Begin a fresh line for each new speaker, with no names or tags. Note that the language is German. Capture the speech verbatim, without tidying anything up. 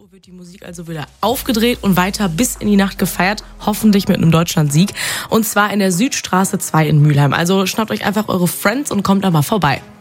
Uhr wird die Musik also wieder aufgedreht und weiter bis in die Nacht gefeiert, hoffentlich mit einem Deutschlandsieg. Und zwar in der Südstraße zwei in Mülheim. Also schnappt euch einfach eure Friends und kommt da mal vorbei.